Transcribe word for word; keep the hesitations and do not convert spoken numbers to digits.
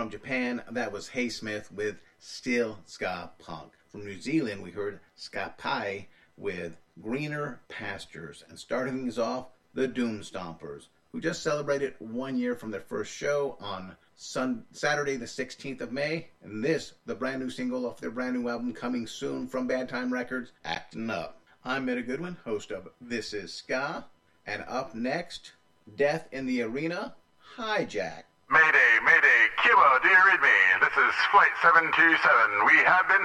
From Japan, that was Hey Smith with Still Ska Punk. From New Zealand, we heard Ska Pai with Greener Pastures. And starting things off, the Doom Stompers, who just celebrated one year from their first show on Sun- Saturday the sixteenth of May. And this, the brand new single off their brand new album coming soon from Bad Time Records, Actin' Up. I'm Meta Goodwin, host of This Is Ska. And up next, Death in the Arena, Hijack. Mayday, Mayday, Cuba, do you read me? This is Flight seven two seven. We have been